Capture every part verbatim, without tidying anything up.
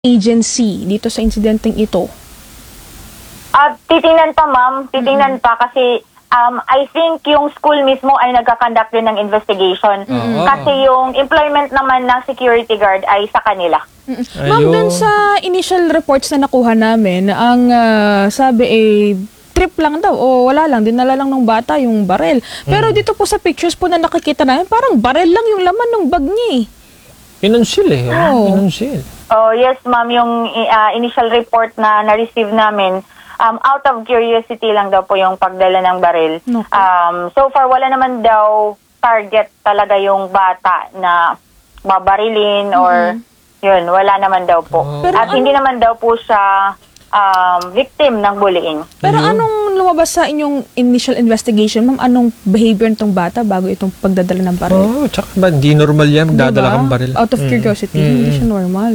agency dito sa insidenteng ito? At titingnan pa, ma'am. Titingnan mm-hmm. pa kasi um, I think yung school mismo ay nagkakandak din ng investigation. Mm-hmm. Kasi yung employment naman ng security guard ay sa kanila. Mm-hmm. Ma'am, dun sa initial reports na nakuha namin, ang uh, sabi ay trip lang daw o wala lang, dinala lang ng bata yung barel. Pero mm. dito po sa pictures po na nakikita namin, parang barel lang yung laman ng bag niya eh. Pinunsil eh. Oh. Pinunsil. Oh, yes, ma'am. Yung uh, initial report na na-receive namin, um, out of curiosity lang daw po yung pagdala ng baril. Okay. Um, so far, wala naman daw target talaga yung bata na babarilin mm-hmm. or yun, wala naman daw po. Oh. At ano, hindi naman daw po siya um, victim ng bullying. Pero anong lumabas sa inyong initial investigation, ma'am? Anong behavior nitong bata bago itong pagdadala ng baril? Oo, oh, tsaka ba, hindi normal yan, magdadala diba? Kang baril. Out of curiosity, mm. hindi siya normal.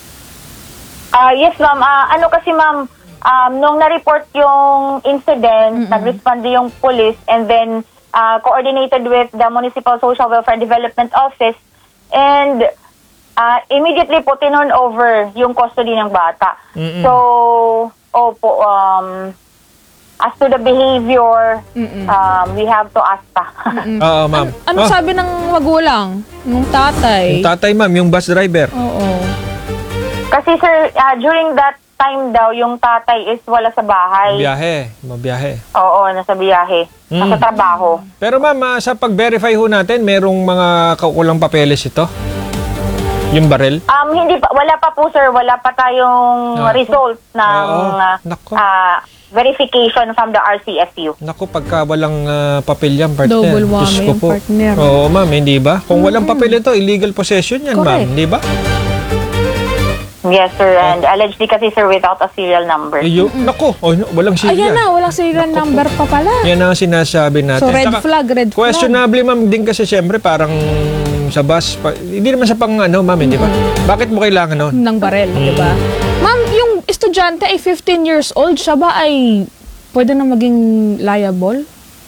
Uh, yes, ma'am. Uh, ano kasi, ma'am, um, nung na-report yung incident, mm-hmm. nag-respond yung police, and then uh, coordinated with the Municipal Social Welfare Development Office, and uh, immediately po tinurn over yung custody ng bata. Mm-hmm. So, opo, um, as to the behavior, mm-hmm. um, we have to ask pa. Mm-hmm. Oo, ma'am. An- ano oh. sabi ng magulang? Yung tatay? Yung tatay, ma'am, yung bus driver. Oo. Kasi sir, uh, during that time daw, yung tatay is wala sa bahay. Biyahe, mabiyahe. Oo, nasa biyahe. Mm. Nasa trabaho. Pero ma'am, uh, sa pag-verify ho natin, merong mga kaukulang papeles ito? Yung baril? Um, hindi pa, wala pa po sir, wala pa tayong oh. result ng uh, uh, verification from the R C S U. Naku, pagka walang uh, papel yan, partner. Double whammy yung partner. Oo, ma'am, hindi ba? Kung mm-hmm. walang papel ito, illegal possession yan, ma'am, hindi ba? Yes, sir. And oh. allegedly kasi, sir, without a serial number. Iyo, mm-hmm. Naku, oh, walang serial. Ayan na, walang serial naku, number pa pala. Yan ang sinasabi natin. So, red Saka, flag, red flag. Questionable, ma'am, din kasi siyempre parang sa bus. Pa, hindi naman sa pang ano, ma'am, hindi ba? Mm-hmm. Bakit mo kailangan nun? Ng barel, mm-hmm. di ba? Ma'am, yung estudyante ay fifteen years old, siya ba ay pwede na maging liable?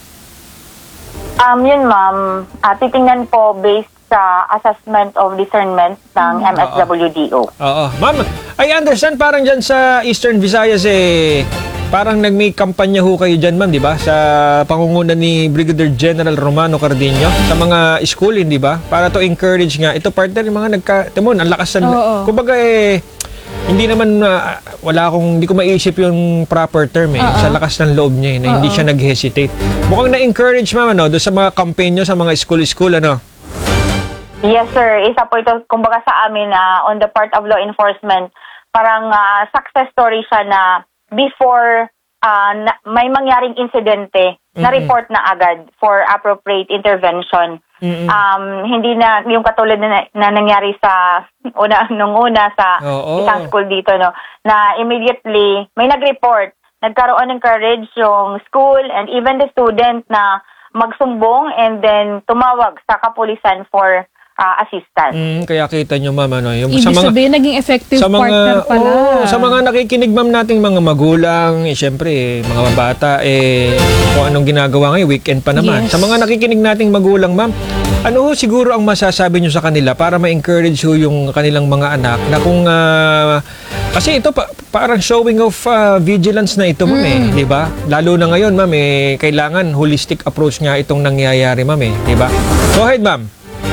Um, yun, ma'am. Uh, titingnan po based sa assessment of discernment ng M S W D O. Oo. Ma'am, I understand parang dyan sa Eastern Visayas eh, parang nag-make kampanya ho kayo dyan, ma'am, di ba? Sa pangunguna ni Brigadier General Romano Cardenio sa mga school, di ba? Para to encourage nga. Ito partner, yung mga nagka... Timon, ang lakas ng... Kumbaga eh, hindi naman, uh, wala akong, hindi ko maisip yung proper term eh. Uh-oh. Sa lakas ng loob niya eh, na hindi siya nag-hesitate. Mukhang na-encourage, ma'am, ano, doon sa mga campaign nyo, sa mga school-school, ano? Yes, sir. Isa po ito, kumbaga sa amin, uh, on the part of law enforcement, parang uh, success story siya na before uh, na, may mangyaring insidente, mm-hmm. na-report na agad for appropriate intervention. Mm-hmm. Um, hindi na yung katulad na, na nangyari sa una, nung una sa oh, oh. isang school dito, no, na immediately may nag-report, nagkaroon ng courage yung school and even the student na magsumbong and then tumawag sa kapulisan for Uh, assistance. Mm, kaya kita nyo, ma'am, ano, yung Ibig sa mga sabihin, naging effective sa mga, partner pala. Oh, sa mga nakikinig, ma'am, nating mga magulang, eh, syempre, eh, mga bata, eh, kung anong ginagawa ngayon, weekend pa naman. Yes. Sa mga nakikinig nating magulang, ma'am, ano ho siguro ang masasabi nyo sa kanila para ma-encourage ho yung kanilang mga anak na kung, uh, kasi ito, pa, parang showing of uh, vigilance na ito, ma'am, mm. eh, di ba? Lalo na ngayon, ma'am, eh, kailangan holistic approach nga itong nangyayari, ma'am, eh, di ba? Go ahead, ma'am.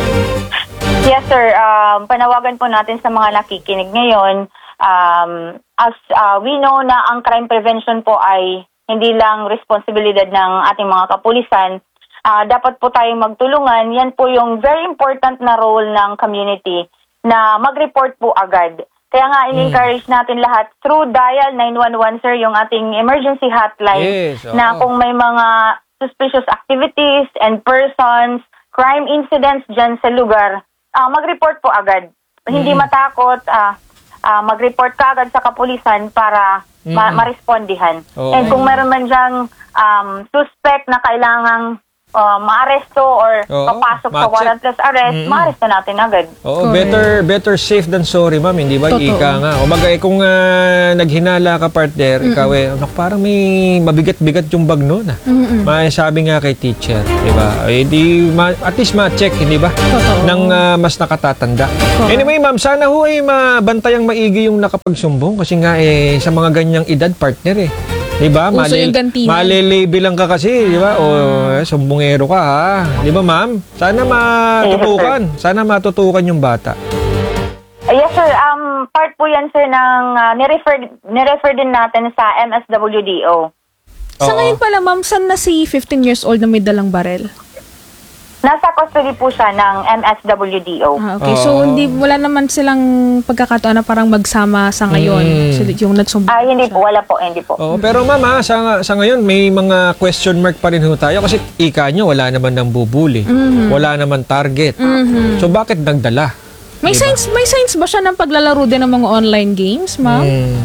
Yes, sir. Um, panawagan po natin sa mga nakikinig ngayon. Um, as uh, we know na ang crime prevention po ay hindi lang responsibilidad ng ating mga kapulisan. Uh, dapat po tayong magtulungan. Yan po yung very important na role ng community na mag-report po agad. Kaya nga, in-encourage natin lahat through dial nine one one, sir, yung ating emergency hotline. Yes, oh. Na kung may mga suspicious activities and persons, crime incidents dyan sa lugar, Uh, mag-report po agad. Mm. Hindi matakot, uh, uh, mag-report ka agad sa kapulisan para mm. ma- ma-respondihan. Oh. And kung meron man dyang um, suspect na kailangang uh, maaresto or Oo, papasok sa ma-check. warrantless arrest, Mm-mm. maaresto natin agad. Oo, Correct. better better safe than sorry, ma'am, hindi ba? Totoo. Ika nga. O bagay, kung ah, naghinala ka, partner, ikaw eh, naku, parang may mabigat-bigat yung bag noon. Ah. May sabi nga kay teacher, di ba? Eh, di, ma- at least ma-check, hindi ba? Totoo. Nang ah, mas nakatatanda. Correct. Anyway, ma'am, sana ho ay mabantayang maigi yung nakapagsumbong kasi nga eh, sa mga ganyang edad, partner eh. Di ba? Uso yung gantihan. Malilabel lang ka kasi, di ba? O, eh, sumbongero ka, ha? Di ba, ma'am? Sana matutukan. Sana matutukan yung bata. Uh, yes, sir. Um, part po yan, sir, ng uh, nirefer, nirefer din natin sa M S W D O. Sa Oo. ngayon pala, ma'am, saan na si fifteen years old na may dalang barel? Nasa custody po siya ng M S W D O. Ah, okay. So, Oo. hindi, wala naman silang pagkakataon na parang magsama sa ngayon. Mm. Sila yung nagsumbong. Ah, hindi po. Wala po. Hindi po. Oo, pero ma'am, ha, sa, sa ngayon, may mga question mark pa rin ho tayo kasi ika nyo, wala naman nang bubuli. Wala naman target. So, bakit nagdala? May Diba? signs, may signs ba siya ng paglalaro din ng mga online games, ma'am? Hmm.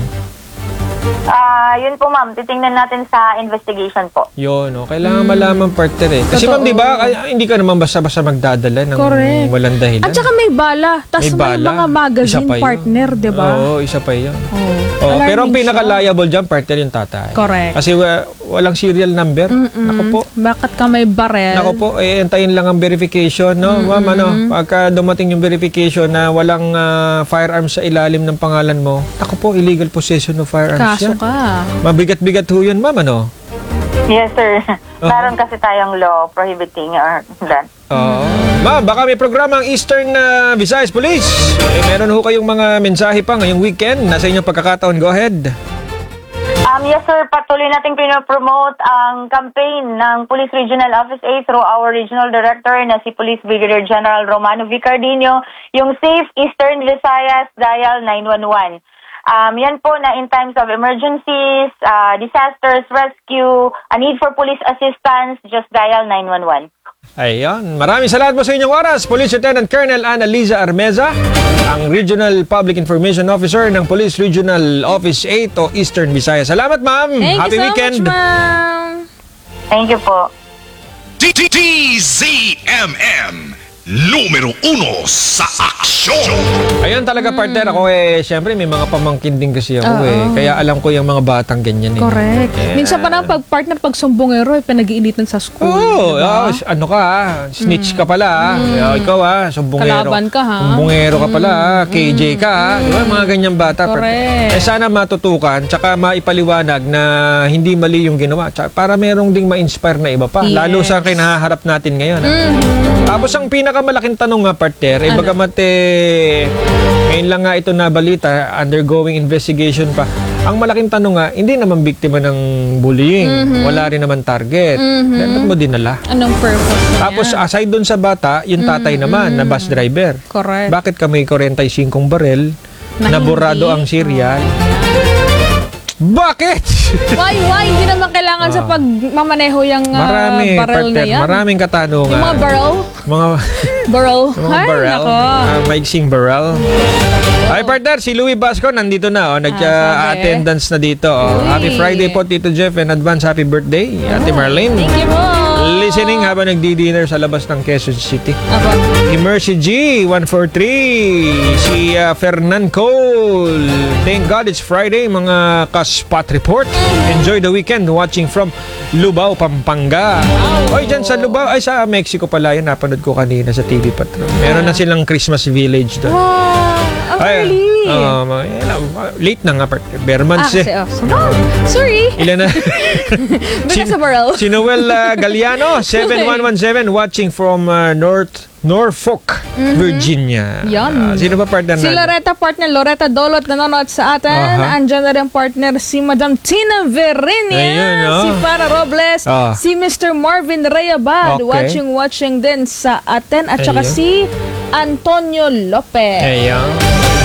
Ah, yun po, ma'am. Titingnan natin sa investigation po. Yun, no? Kailangan malaman partner eh. Kasi Totoo. ma'am, di ba, ay- hindi ka naman basta-basta magdadala ng Correct. walang dahilan. At saka may bala. Tapos may, bala. mga magazine Isa pa yun. partner, di ba? Oo, isa pa yun. Oh. Oo, Alarming pero ang siya. pinaka-liable dyan, partner yung tatay. Correct. Kasi wa- walang serial number. Ako po. Bakit ka may barel? Nako po, eh, antayin lang ang verification, no? Ma'am, ano, pagka dumating yung verification na walang ah, firearms sa ilalim ng pangalan mo, nako po, illegal possession of firearms Kaso yan. ka. Mabigat-bigat ho yun, ma'am, ano? Yes, sir. Meron kasi tayong law prohibiting or that. Oo. Ma'am, baka may programa ang Eastern ah, Visayas Police. Eh, meron ho kayong mga mensahe pa ngayong weekend. Nasa inyong pagkakataon, go ahead. Um, yes, sir. Patuloy nating pinopromote ang campaign ng Police Regional Office A through our Regional Director na si Police Brigadier General Romano Vicardino, yung Safe Eastern Visayas Dial nine one one. Um, yan po na in times of emergencies, uh, disasters, rescue, a need for police assistance, just dial nine one one. Ayan. Maraming salamat po sa inyong oras. Police Lieutenant Colonel Annalisa Armeza, ang Regional Public Information Officer ng Police Regional Office eight o Eastern Visayas. Salamat, ma'am. Thank Happy you so weekend. much, ma'am. Thank you po. D Z M M numero uno sa aksyon. Ayun talaga, partner. Ako eh, syempre may mga pamangkin din kasi ako Oo. eh. Kaya alam ko yung mga batang ganyan eh. Correct. Yeah. Minsan pa na pag partner pag sumbongero, eh, pinag-iinitan sa school. Oo, diba? ah, ano ka ah, snitch ka pala ah. Ah, ikaw ah, sumbongero. Kalaban ka, ha? Sumbongero ka pala ah, K J ka ah. Di ba, mga ganyang bata. Correct. Eh sana matutukan, tsaka maipaliwanag na hindi mali yung ginawa. Tsaka para merong ding ma-inspire na iba pa. Yes. Lalo sa kinaharap natin ngayon. ah. Tapos ang pinakamalaking tanong nga, partner, eh, Ano? bagamat eh, ngayon lang nga ito nabalita, undergoing investigation pa. Ang malaking tanong nga, hindi naman biktima ng bullying. Wala rin naman target. Dapat mo dinala. Anong purpose niya? Tapos aside dun sa bata, yung tatay naman na bus driver. Correct. Bakit ka may forty-five barel Na na burado hindi? ang serial? Bakit? Why, why? Hindi naman kailangan sa pagmamaneho yung uh, Marami, barrel na partner. yan. Maraming katanungan. Yung mga barrel? Mga, Barrel? mga Ay, barrel. nako. Uh, maiksing barrel. Ay, partner, si Louie Basco nandito na. Oh, Ah, sabi. Nag-attendance na dito. Oh. Uy. Happy Friday po, Tito Jeff. And advance happy birthday, Ate Marlene. Thank you po. Listening habang nagdi-dinner sa labas ng Quezon City. Apo. Si Mercy G, one four three. Si uh, Fernan Cole. Thank God it's Friday, mga ka-spot report. Enjoy the weekend watching from Lubao, Pampanga. Oy, dyan sa Lubao, ay sa Mexico pala yun. Napanood ko kanina sa T V Patrol. Meron na silang Christmas village doon. Wow. Ang early. uh, mga- late na nga. part- Bare months ah, eh. kasi, oh, so- oh, sorry. Ilan na? Bigla sa barrel. Si Noel uh, Galiano, seven one one seven, watching from uh, North Norfolk, Virginia. Yan. Ah, sino ba partner Si natin? Loretta partner, Loretta Dolot nanonood sa atin. Aha. Andyan na rin partner si Madam Tina Verinia. Ayun, oh. Si Farah Robles. Ah. Si Mister Marvin Rayabad. Okay. Watching, watching din sa atin. At saka Ayun. si Antonio Lopez. Ayan. Teka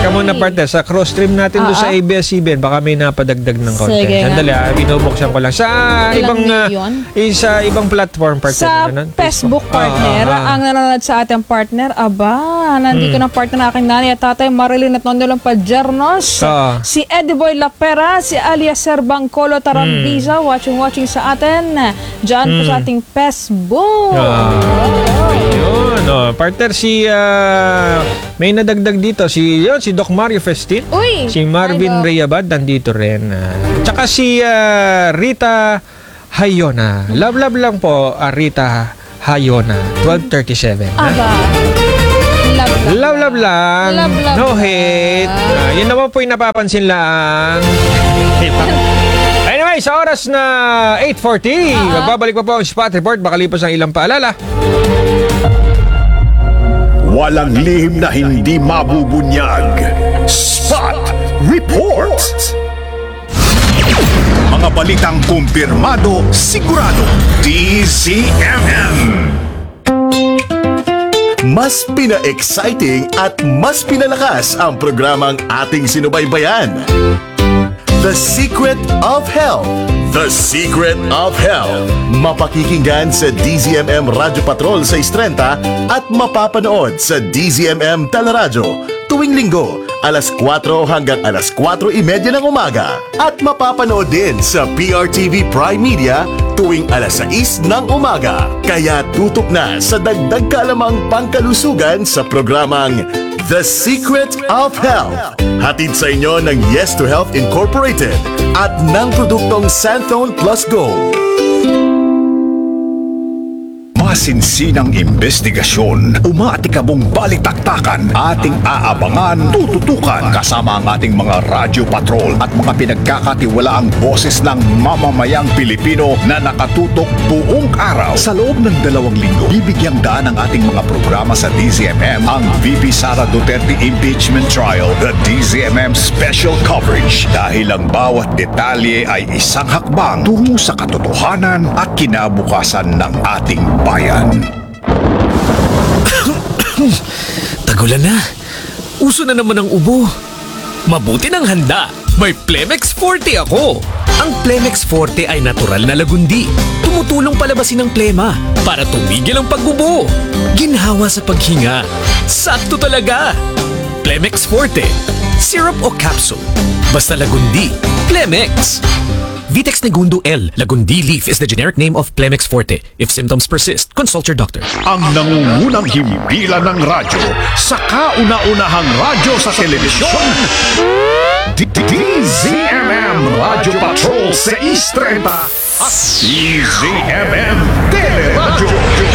Teka muna, partner. Sa cross-stream natin doon Ah, sa ah. A B S C B N, baka may napadagdag ng content. Sige nga. Sandali, ah, binubuksan ko lang. Sa Ilang ibang ah, milyon? eh, sa ibang platform, partner. Sa Ganun? Facebook, partner, Ah, ah, ah. ang nanonood sa ating partner, aba, nandito Hmm. ng partner na aking nanay at tatay, Marilyn at Nondolang Padjernos, Ah. si Eddie Boy Lapera, si Alias Serbangcolo Tarambiza, Hmm. watching watching sa atin, dyan po sa ating Facebook. Ah, ayun, oh. Partner, si ah, may nadagdag dito si yun, si Doc Mario Festin. Uy! Si Marvin Hi, Doc. Reyabad nandito rin. Ah, tsaka si ah, Rita Hayona. Love love lang po, ah, Rita Hayona, twelve thirty-seven. Aba, love, love, Love love lang. Love, love no lang. hate. Ah, yun naman po yung napapansin lang. Anyway, sa oras na eight forty, magbabalik pa po ang Spot Report. Baka lipas ang ilang paalala. Walang lihim na hindi mabubunyag. Spot Report. Mga balitang kumpirmado, sigurado. D Z M M. Mas pina-exciting at mas pinalakas ang programang ating sinubaybayan. The Secret of Health. The Secret of Health. Mapakikinggan sa D Z M M Radyo Patrol sa Istrenta at mapapanood sa D Z M M Teleradyo tuwing linggo, alas kwatro hanggang alas kwatro imedya ng umaga. At mapapanood din sa P R T V Prime Media tuwing alas sais ng umaga. Kaya tutok na sa dagdag kaalamang pangkalusugan sa programang The Secret of Health. Hatid sa inyo ng Yes to Health Incorporated at ng produktong Santhone Plus Gold. Masinsinang investigasyon, umaatikabong balitaktakan, ating aabangan, tututukan kasama ang ating mga radyo patrol at mga pinagkakatiwalaang boses ng mamamayang Pilipino na nakatutok buong araw. Sa loob ng dalawang linggo, bibigyang daan ang ating mga programa sa D Z M M ang V P Sara Duterte Impeachment Trial, the D Z M M Special Coverage, dahil ang bawat detalye ay isang hakbang tungo sa katotohanan at kinabukasan ng ating bayan. Tagulan na. Uso na naman ang ubo. Mabuti ng handa. May Plemex Forte ako. Ang Plemex Forte ay natural na lagundi. Tumutulong palabasin ang plema para tumigil ang pagbubo. Ginhawa sa paghinga. Sakto talaga. Plemex Forte. Syrup o capsule. Basta lagundi. Plemex. Vitex Negundo L. Lagundi leaf is the generic name of Plemex Forte. If symptoms persist, consult your doctor. Ang nangungunang himpilan ng radyo sa kauna-unahang radyo sa telebisyon. D Z M M Radyo Patrol sa Istrenta at D Z M M Teleradyo.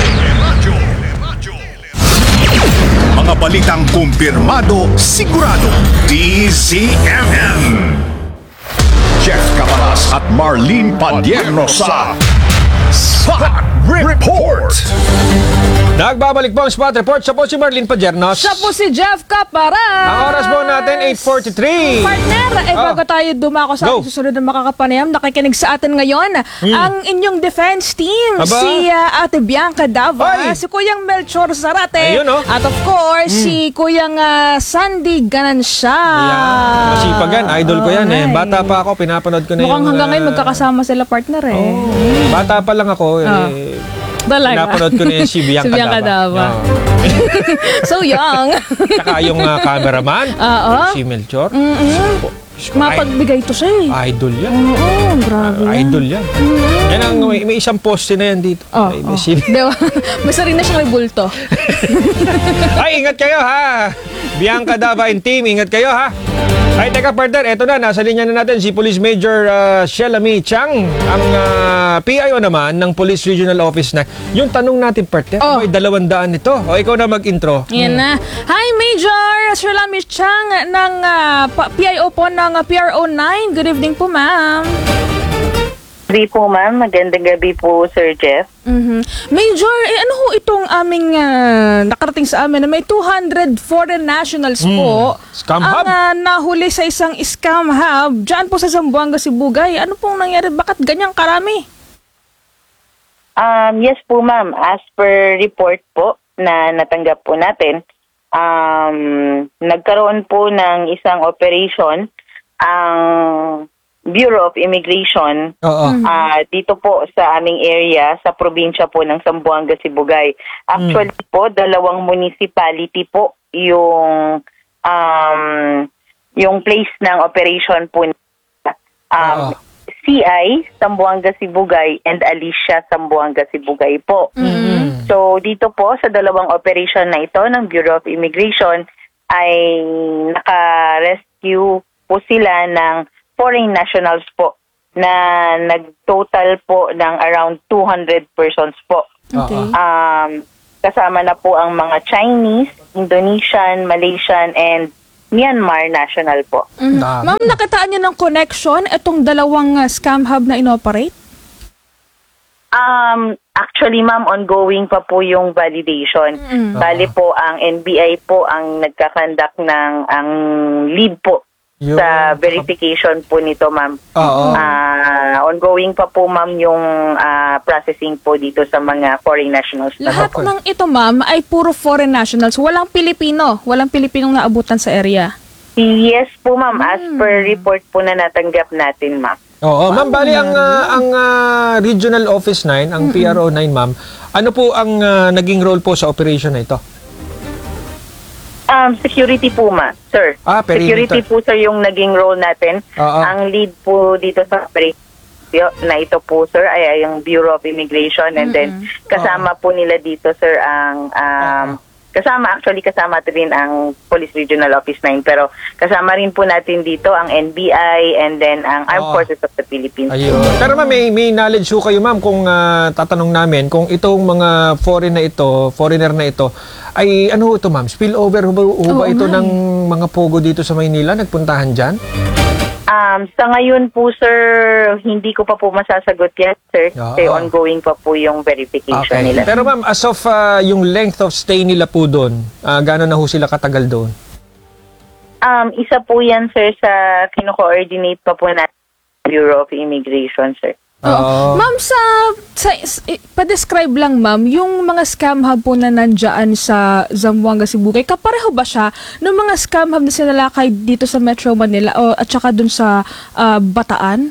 Mga balitang kumpirmado, sigurado. D Z M M. Jeff Cabalas at Marlene Padierno sa Spot Report. Nagbabalik po ang Spot Report. Siya po si Marlene Padiernos. Siya po si Jeff Caparas. Ang oras po natin, eight forty-three. Partner, eh Ah. bago tayo dumako sa Go. ating susunod na makakapanayam, nakikinig sa atin ngayon ang inyong defense team, Aba. si uh, Ate Bianca Dava, Ay. si Kuyang Melchor Zarate, Ayun, oh. at of course, si Kuyang uh, Sandy Ganansya. Ayan. Masipag yan. Idol ko yan eh. Ay. Bata pa ako, pinapanood ko na Mukhang yung... hanggang ngayon ah, magkakasama sila, partner eh. oh, bata pa lang ako eh. Ah. Talaga. Pinapanood ko na yung si Bianca, Si Bianca Dava. Oo. So young. Tsaka yung uh, cameraman, Oo. si Melchor. Mm-mm. Po, Diyos ko, Mapagbigay to siya eh. ay- Idol yan. Oo, grabe yan. Idol yan. Yan ang, may, may isang poste na yan dito. Oh, may, oh. may sin- Diba? May sarili na siya may bulto. Ay, ingat kayo ha! Bianca Dava and team, ingat kayo ha! Ay, teka partner, eto na, nasa linya na natin si Police Major uh, Shelami Chang, ang uh, P I O naman ng Police Regional Office na. Yung tanong natin partner, Oh. ay dalawang daan ito. O, ikaw na mag-intro. Yan na. Hi, Major Sherlami Chang ng ah, pa- P I O po ng ah, P R O nine. Good evening po, ma'am. Gabi po, ma'am. Magandang gabi po, Sir Jeff. Mhm. Major, eh, ano ho itong aming ah, nakarating sa amin na may two hundred foreign nationals po Scam ang hub. ah, nahuli sa isang scam hub dyan po sa Zamboanga, Sibugay. Ano pong nangyari? Bakit ganyang karami? Um, yes po, ma'am. As per report po na natanggap po natin, um, nagkaroon po ng isang operation ang Bureau of Immigration Oo. ah, dito po sa aming area, sa probinsya po ng Zamboanga, Sibugay. Actually po, dalawang municipality po yung um, yung place ng operation po. Um, Oo. C I, Zamboanga, Sibugay, and Alicia, Zamboanga, Sibugay po. So, dito po sa dalawang operation na ito ng Bureau of Immigration ay naka-rescue po sila ng foreign nationals po na nag-total po ng around two hundred persons po. Okay. Um, kasama na po ang mga Chinese, Indonesian, Malaysian, and Myanmar national po. Mhm. Dami. Ma'am, nakitaan niyo ng connection itong dalawang uh, scam hub na inoperate? Um, actually, ma'am, ongoing pa po yung validation. Mm. Bali po, ang N B I po ang nagkakandak ng ang lead po Yung- sa verification po nito, ma'am. Oo. Ah, ongoing pa po, ma'am, yung ah, processing po dito sa mga foreign nationals. na Lahat po. ng ito, ma'am, ay puro foreign nationals. Walang Pilipino. Walang Pilipinong naabutan sa area. Yes po, ma'am, as per report po na natanggap natin, ma'am. Oo, ma'am, bali ang ah, ang ah, Regional Office nine, ang P R O nine, ma'am. Ano po ang ah, naging role po sa operation na ito? Um, security po, ma, sir. Ah, perimeter. Security po, sir, yung naging role natin. Oo. Ang lead po dito sa operation na ito po, sir, ay, ay ang Bureau of Immigration. And then, kasama po nila dito, sir, ang... Um, kasama, actually, kasama rin ang Police Regional Office nine. Pero kasama rin po natin dito ang N B I and then ang Armed Oo. Forces of the Philippines. Ayun. Pero ma'am, may, may knowledge ho kayo, ma'am, kung ah, tatanong namin, kung itong mga foreign na ito, foreigner na ito, ay ano ho ito, ma'am? Spillover ho ba, ho ba Oo ito nga ng mga pogo dito sa Maynila? Nagpuntahan dyan? Um, sa ngayon po, sir, hindi ko pa po masasagot yan, sir. Oo. Kasi ongoing pa po yung verification nila. Pero ma'am, as of ah, yung length of stay nila po doon, uh, gano'n na ho sila katagal doon? Um, isa po yan, sir, sa kino-coordinate pa po natin Bureau of Immigration, sir. Oo. Oo. Ma'am, sa, sa s- eh, pa-describe lang, ma'am, yung mga scam hub po na nandyan sa Zamboanga, Sibugay, kapareho ba siya ng mga scam hub na sinalakay dito sa Metro Manila o at saka dun sa ah, Bataan?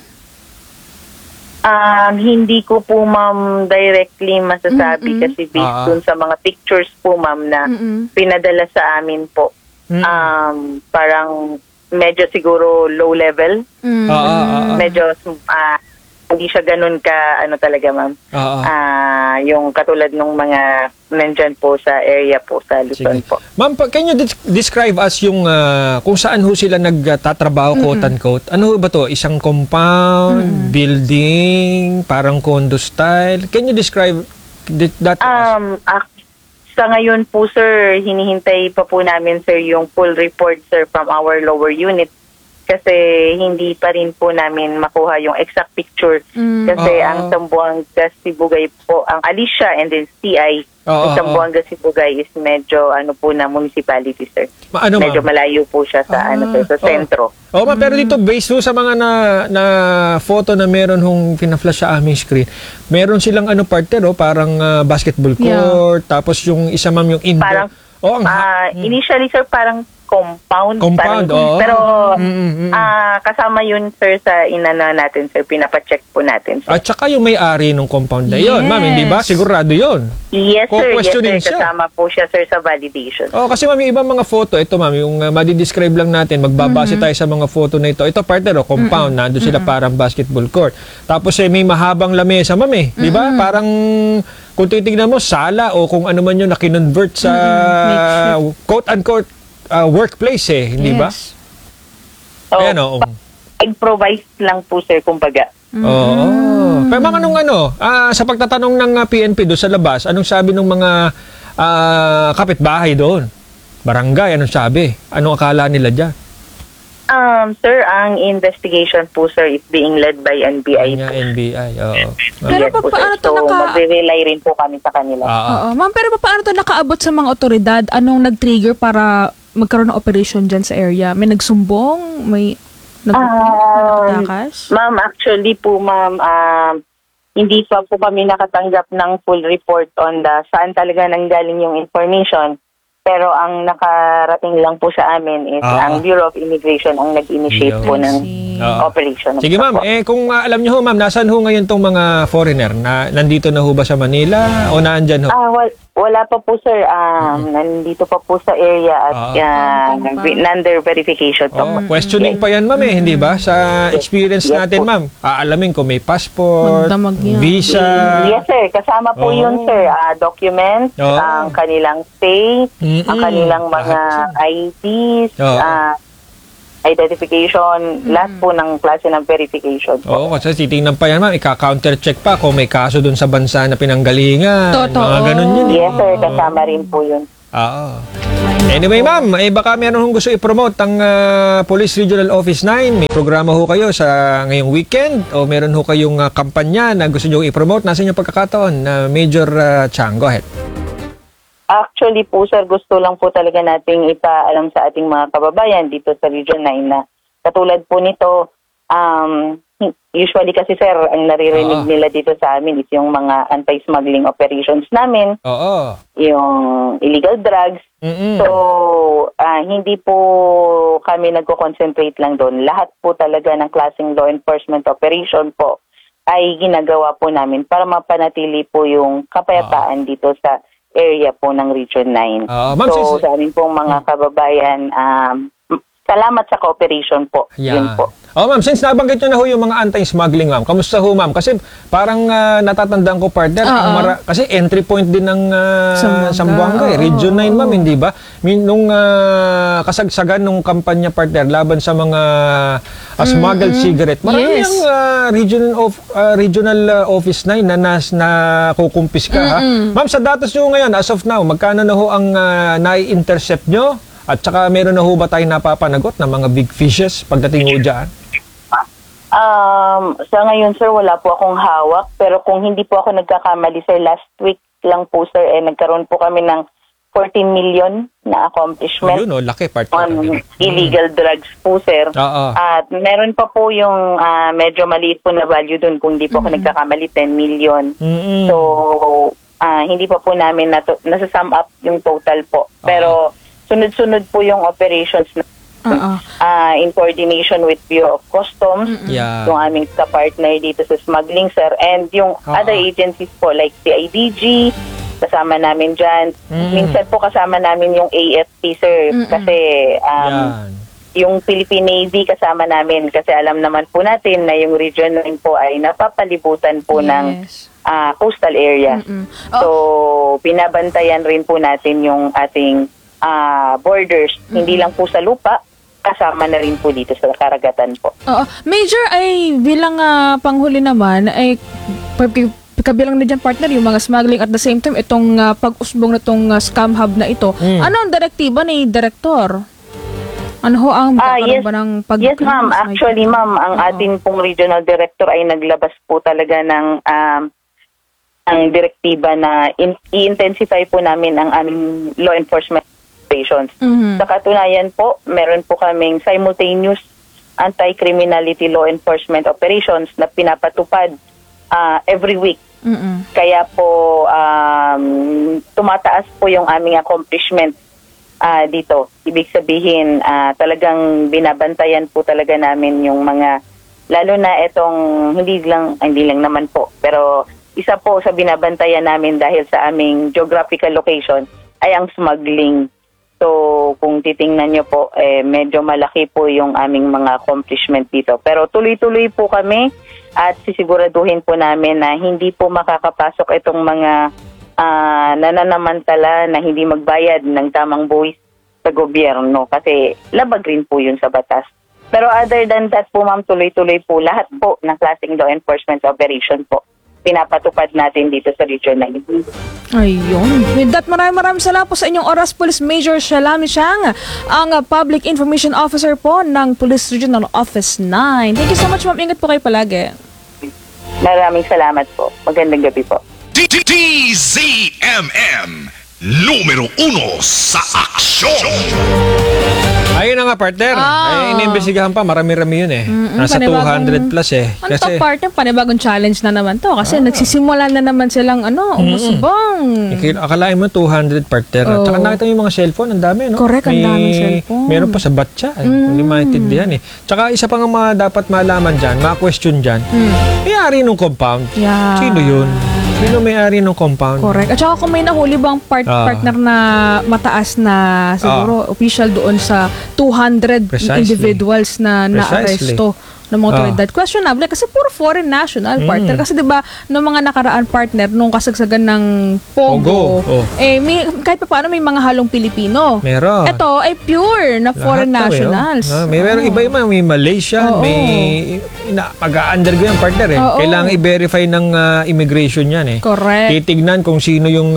Um, hindi ko po, ma'am, directly masasabi kasi based Ah. dun sa mga pictures po, ma'am, na Mm-mm. pinadala sa amin po. Mm. Um, parang medyo siguro low level. Mm. Oo, oo, oo. Medyo ah, hindi siya ganun ka, ano talaga, ma'am. Oo. Ah, yung katulad ng mga nandyan po sa area po, sa Luzon Sige. po. Ma'am, pa- can you des- describe us yung ah, kung saan ho sila nagtatrabaho, quote-unquote? Ano ho ba to? Isang compound, building, parang condo style? Can you describe th- that to us? Um, ak- sa ngayon po, sir, hinihintay pa po namin, sir, yung full report, sir, from our lower unit. Kasi hindi pa rin po namin makuha yung exact picture. Mm. Kasi Oo. ang Zamboanga, Sibugay po, ang Alicia and then C I, Oo, ang Zamboanga, Sibugay is medyo ano po na municipality, sir. Ma- ano, medyo ma'am? malayo po siya sa ano sir, sa oo. sentro. Oo, ma'am, pero dito based ho sa mga na, na photo na meron hong pina-flash sa aming screen, meron silang ano partner, oh, parang ah, basketball court, tapos yung isa ma'am yung indoor. Parang oh, ang ha- Ah, initially, sir, parang compound. Compound, parang, oo. Pero Mm, mm, mm. ah, kasama yun, sir, sa inana natin, sir. Pinapacheck po natin, sir. At saka yung may-ari ng compound na yun, ma'am, hindi ba? Yes. Sigurado yun. Yes, sir. Yes, sir. Ko-questionin siya. Kasama po siya, sir, sa validation. Oh, kasi ma'am, yung ibang mga photo, ito ma'am, yung uh, madi-describe lang natin, magbabase tayo sa mga photo na ito. Ito partner, oh, compound, nandun sila parang basketball court. Tapos eh, may mahabang lamesa, ma'am eh, di ba? Parang kung titignan mo, sala o kung ano man yun na kinonvert sa quote-unquote uh, workplace eh, hindi ba? Yes. So, Ayan, oh. improvise lang po, sir, kumbaga. Oo. Pero mga anong ano, ah, sa pagtatanong ng ah, P N P doon sa labas, anong sabi ng mga ah, kapitbahay doon? Barangay, anong sabi? Anong akala nila dyan? Um, sir, ang investigation po, sir, is being led by N B I. Nga, po. N B I, oo. Pero Yes po, pa- paano sir. to So, naka- magre-rely rin po kami sa kanila. Oo. Oo. Ma'am, pero pa- paano to nakaabot sa mga otoridad? Anong nag-trigger para magkaroon ng operation dyan sa area? May nagsumbong? May nag- Um, nagtakas? Ma'am, actually po, ma'am, um, hindi pa po kami nakatanggap ng full report on the saan talaga nanggaling yung information. Pero ang nakarating lang po sa amin is Ah. ang Bureau of Immigration ang nag-initiate Yun. po ng Oo. operation. Sige ma'am, eh kung ah, alam niyo ho ma'am, nasaan ho ngayon tong mga foreigner? Na, nandito na ho ba sa Manila o naandyan ho? Ah, wal- wala pa po sir. Um, Nandito pa po sa area at Ah. uh, under verification. po. Oh, questioning pa yan ma'am eh, hindi ba? Sa experience Yes natin po. ma'am, aalamin kung may passport, Magdamag yan. visa. Yes sir, kasama po Oo. yun sir. Ah, documents, Oo. ang kanilang stay, Mm-mm. ang kanilang mga I Ds, Oo. ah, identification, lahat po ng klase ng verification po. Oo, kasi titingnan pa yan ma'am, ika-counter check pa kung may kaso dun sa bansa na pinanggalingan. Totoo. Mga ganun yun. eh. Yes sir, kasama rin po yun. Oo. Anyway ma'am, eh baka meron hong gusto i-promote ang ah, Police Regional Office nine. May programa ho kayo sa ngayong weekend o meron ho kayong ah, kampanya na gusto nyo i-promote. Nasa inyong pagkakataon na Major ah, Chang. Go ahead. Actually po sir, gusto lang po talaga nating ipaalam sa ating mga kababayan dito sa Region nine na katulad po nito, um, usually kasi sir, ang naririnig Oo. nila dito sa amin is yung mga anti-smuggling operations namin, Oo. yung illegal drugs. Mm-mm. So, ah, hindi po kami nagko-concentrate lang doon. Lahat po talaga ng klaseng law enforcement operation po ay ginagawa po namin para mapanatili po yung kapayapaan dito sa area po ng Region nine. Ah, ma'am, so, sis- sa aming pong mga kababayan, um, salamat sa cooperation po. Yun Yan. po. Oh ma'am, since nabanggit nyo na ho yung mga anti-smuggling ma'am, kamusta ho ma'am? Kasi parang ah, natatandaan ko partner, ang Oo. mara- kasi entry point din ng uh, Zamboanga. Zamboanga eh, Oo, Region nine oo. ma'am, hindi ba? Min, nung ah, kasagsagan nung kampanya partner laban sa mga ah, smuggled cigarette, marami Yes. ang ah, regional of ah, regional ah, office nine na nas na kukumpis ka ha. Ma'am, sa datos nyo ngayon as of now, magkano na ho ang ah, nai-intercept nyo? At saka meron na ho ba tayong napapanagot ng mga big fishes pagdating ho dyan? Um, sa ngayon, sir, wala po akong hawak. Pero kung hindi po ako nagkakamali, sir, last week lang po, sir, eh, nagkaroon po kami ng fourteen million na accomplishment Yun o, laki part. on illegal drugs po, sir. Oo. At meron pa po yung ah, medyo maliit po na value dun kung hindi po ako nagkakamali, ten million. Mm-mm. So, ah, hindi pa po namin nato- nasa-sum up yung total po. Pero sunod-sunod po yung operations na Oo. ah, in coordination with Bureau of Customs, Yeah. yung aming ka-partner dito sa smuggling, sir, and yung Oo. other agencies po like C I D G, kasama namin dyan. Mm. Minsan po kasama namin yung A F P, sir, kasi um, Yan. yung Philippine Navy kasama namin kasi alam naman po natin na yung Region nine po ay napapalibutan po ng Yes. ah, coastal area. Mm-mm. So, binabantayan rin po natin yung ating ah, borders, hindi lang po sa lupa, kasama na rin po dito sa karagatan po. Oo. Major ay bilang ah, panghuli naman ay pag- kabilang na dyan partner yung mga smuggling at the same time itong ah, pag-usbong na itong ah, scam hub na ito. Mm. Ano ang direktiba ni Direktor? Ano ho ang Ah, magkakaroon yes. ba ng pag- Yes, ma'am. Actually, ma'am, ang Oo. ating pong regional director ay naglabas po talaga ng um, ang direktiba na in- i-intensify po namin ang aming law enforcement operations. Mhm. Sa katunayan po, meron po kaming simultaneous anti-criminality law enforcement operations na pinapatupad ah, every week. Mm-mm. Kaya po um, tumataas po yung aming accomplishment ah, dito. Ibig sabihin, ah, talagang binabantayan po talaga namin yung mga, lalo na itong, hindi lang, hindi lang naman po, pero isa po sa binabantayan namin dahil sa aming geographical location ay ang smuggling. So, kung titingnan nyo po, eh, medyo malaki po yung aming mga accomplishment dito. Pero tuloy-tuloy po kami at sisiguraduhin po namin na hindi po makakapasok itong mga ah, nananamantala na hindi magbayad ng tamang buwis sa gobyerno kasi labag rin po yun sa batas. Pero other than that po, ma'am, tuloy-tuloy po lahat po ng klaseng law enforcement operation po pinapatupad natin dito sa Region nine. Ayun. With that, maraming maraming salamat po sa inyong oras, Police Major Shalami Siang, ang uh, Public Information Officer po ng Police Regional Office nine. Thank you so much, ma'am. Ingat po kayo palagi. Maraming salamat po. Magandang gabi po. D Z M M, numero uno sa aksyon. Ayun na nga, partner. Ah. Ay, inimbestigahan pa. Marami-rami yun eh. Mm-mm, Nasa panibagong- two hundred plus eh. Ano to, partner? Panibagong challenge na naman to. Ah. Kasi nagsisimula na naman silang ano, umusbong. Ikil- akalain mo two hundred partner. Oo. Tsaka nakita mo yung mga cellphone, ang dami, no? Correct, ang May- daming cellphone. Mm. Meron pa sa batya. Eh. Hindi maintindihan eh. Tsaka isa pa nga mga dapat malaman dyan, mga question dyan, may-ari nung compound. Mm. Yeah. Sino yun? Sino may-ari nung compound? Correct. At saka kung may nahuli bang part, Ah. partner na mataas na siguro official doon sa two hundred Precisely. individuals na Precisely. naaresto ng mga otoridad. Questionable kasi puro foreign national partner. Kasi 'di ba noong mga nakaraan partner nung kasagsagan ng Pogo, Pogo, oh. eh may, kahit pa paano may mga halong Pilipino. Meron. Ito ay pure na foreign Lahat daw, eh, oh. nationals. Ah, may meron Oo. iba-iba, may Malaysian, Oo. may ina, mag-undergo yung partner eh. Oo. Kailangan i-verify ng ah, immigration yan eh. Correct. Titignan kung sino yung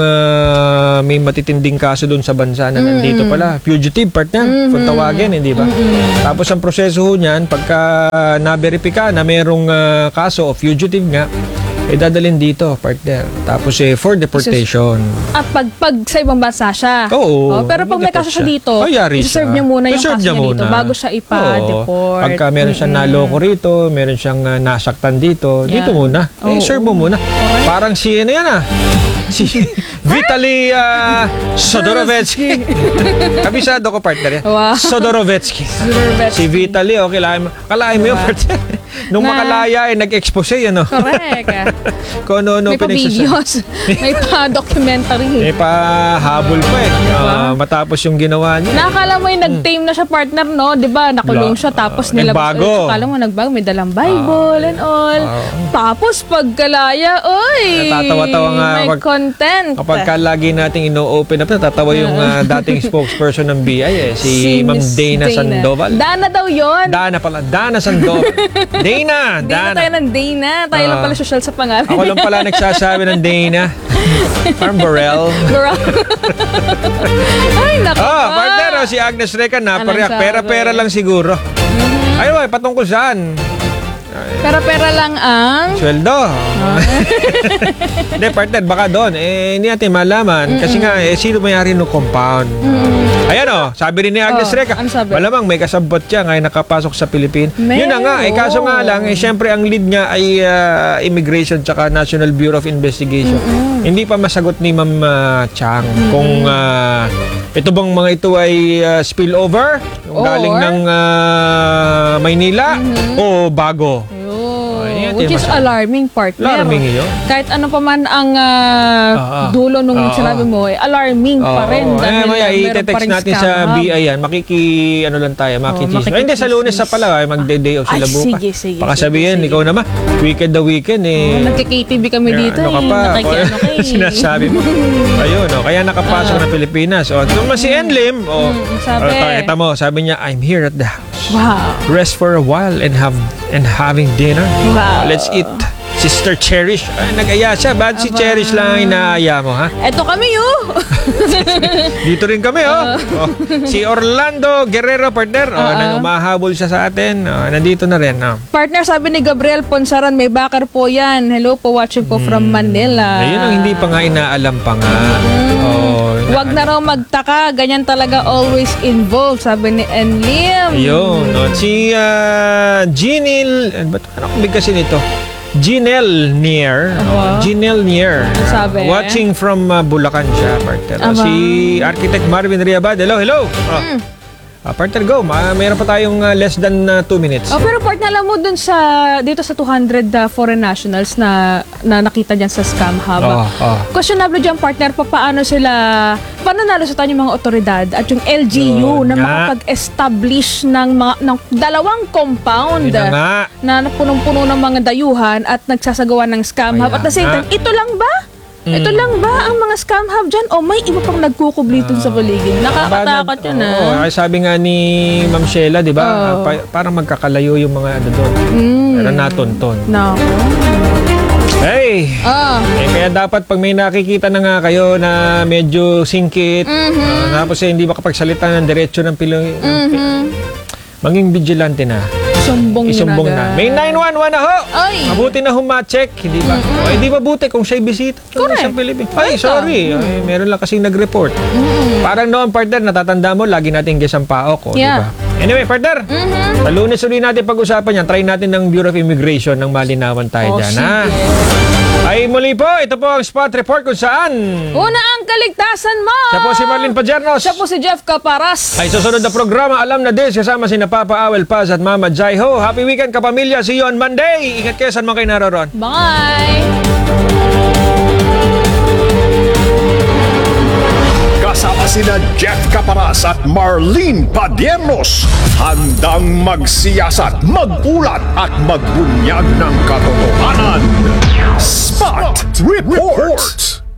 ah, may matitinding kaso doon sa bansa na nandito pala. Fugitive partner, kung tawagin, hindi ba? Tapos ang proseso ho niyan, pagka na-verify na merong ah, kaso o fugitive nga, eh dadalhin dito, partner. Tapos eh, for deportation. Ah, pag, pag sa ibang bansa siya. Oo. Oh, pero pag may Deport kaso siya siya. dito, Ay, yari i-serve siya. niya muna yung I-serve kaso niya niya dito muna. bago siya ipa-deport. Oo. Pagka meron siyang naloko rito, meron siyang uh, nasaktan dito, Yeah. dito muna. Eh, Oo. serve mo muna. Parang si ano yan ah. Si Vitaly uh, Sodorovetsky. Kabisado ko partner yan. Wow. Sodorovetsky. Sodorovetsky. Si Vitaly, oh, kailangan mo. Kalahin mo yun, partner. Nung Na- makalaya, eh, nag-expose yan, oh. Correct. Kung ano-ano May pa pinagsasabi. videos. May pa documentary. May pahabol pa eh. Ah, matapos yung ginawa niya. Nakakala mo yung nag-tame na siya partner, no? Di ba? Nakulong La- siya tapos ah, nilabas nagbago. ulit. Akala mo nagbago. May dalang Bible and all. Tapos pagkalaya, oy! Natatawa-tawa nga May pag- content. Kapag ka lagi nating ino-open up, natatawa yung ah, dating spokesperson ng B I eh, si, Ma'am Miss Dana Sandoval. Dana daw yun. Dana pala, Dana Sandoval. Dana, Hindi na Dana. tayo ng Dana. Tayo lang Ah. pala social sa pangalan. Ako lang pala nagsasabi ng Dana. Parang Burrell. Girl. Ay, naku. Oh, pa. partner, oh, si Agnes Reca napareak. Anong sabi? Pera-pera lang siguro. Ayun, eh, patungkol saan? Pera-pera lang ang... Sweldo. Hindi, partner, baka doon. Eh, hindi natin malaman. Kasi nga, eh, sino may-ari ng compound? Ayan o, sabi rin ni Agnes Oh, Reca, ano sabi? malamang may kasabot siya ngayon nakapasok sa Pilipinas. Meron. Yun na nga, eh, kaso nga lang, eh, syempre ang lead nga ay ah, Immigration tsaka National Bureau of Investigation. Hindi pa masagot ni Ma'am ah, Chang kung ah, ito bang mga ito ay ah, spillover, yung Or- galing ng ah, Maynila o bago. Oh, Ayan, which is masabi. alarming partner. Alarming yun. Kahit ano pa man ang ah, Ah, ah. dulo nung Ah, sinabi mo, eh, alarming pa rin. Oo. Dahil Eh, maya, ah, meron pa i-text ring natin scam sa hub. B I yan. Makiki, ano lang tayo, makikis. makikichismis. Ay, hindi, sa Lunes sa pala. Ay, magde-day off sila Ay, bukas. sige, sige, Baka sige, sabihin, sige. ikaw naman, weekend the weekend eh. Oh, Nagka-K T V kami dito. Ano ka eh. pa? Nakikiano ka eh. Sinasabi mo. Ayun, oh, kaya nakapasok ng Pilipinas. O, naman si Enlim, o, Mm, sabi. oh, kita mo, sabi niya, I'm here at the house. Wow. Rest for a while and have and having dinner. Wow. Let's eat. Sister Cherish. Ay, nag-aya siya. Ba't si Aba. Cherish lang ang inaaya mo, ha? Eto kami oh. Dito rin kami, oh. Oh. Si Orlando Guerrero, partner. Oh, Oo. nang umahabol siya sa atin. Oh, nandito na rin. Oh. Partner, sabi ni Gabriel Ponsaran, may backer po yan. Hello po, watching po from Manila. Ayun ang hindi pa nga inaalam pa nga. Oh, Huwag na raw magtaka, ganyan talaga always involved, sabi ni Enlim. Ayun. Oh. Si uh, Ginil, ano ba't ano kung kasi nito? Ginel Nier. Aba. Ginel Nier. Ano sabi? Watching from uh, Bulacan siya, partner. Oh, Aba. si Architect Marvin Riabad. Hello, hello. Oh. Mm. Ah, partner, go. Ma mayroon pa tayong uh, less than uh, two minutes. Oh, pero part na alam mo dun sa dito sa two hundred uh, foreign nationals na na nakita diyan sa scam hub. Oh, oh. Questionable diyan partner pa paano sila paano nalusutan yung mga otoridad at yung L G U Yun na nga. makapag-establish ng mga ng dalawang compound Yun na nga. na punong-puno ng mga dayuhan at nagsasagawa ng scam hub. Kaya At the same nga. time, ito lang ba? Ito lang ba ang mga scam hub dyan? O may iba pang nagkukubli dun sa paligid? Nakakatakot yun Oo, ah. ay sabi nga ni Ma'am Sheila, di ba? Oo. ah, pa- parang magkakalayo yung mga ano doon. Mm. Pero natunton. Nako. Hey! Ah. Eh, kaya dapat pag may nakikita na nga kayo na medyo singkit, ah, tapos eh, hindi makapagsalita ng diretsyo ng pilo, Mhm. maging vigilante na. Isumbong niyo Isumbong na na. agad. May nine one one na ho. Ay. Mabuti na humacheck, hindi ba? Ay, di mabuti kung siya'y bisita. Correct. Sa Pilipinas. Ay, Correct. sorry. Ay, meron lang kasing nag-report. Parang noon, partner, natatanda mo, lagi natin gesang paok, oh, Yeah. di ba? Anyway, partner, Mhm. sa Lunes uli natin pag-usapan yan. Try natin ng Bureau of Immigration ng malinawan tayo Oh, dyan, sige. ha? Ay, muli po, ito po ang spot report kung saan. Una ang kaligtasan mo! Siya po si Marlene Pajernos. Siya po si Jeff Caparas. Ay, susunod na programa, alam na din, kasama si Papa Awel Paz at Mama Jai Ho. Happy weekend, kapamilya. See you on Monday. Ingat kayo saan mga kayo naroon. Bye! Kasama sina Jeff Caparas at Marlene Padiernos. Handang magsiyasat, magulat at magbunyag ng katotohanan. Spot Report!